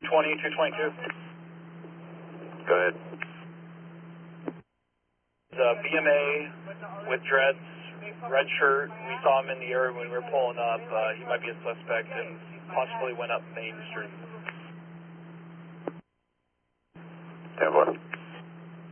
222. Go ahead. BMA with dreads, red shirt. We saw him in the area when we were pulling up. He might be a suspect and possibly went up Main Street. 10-4.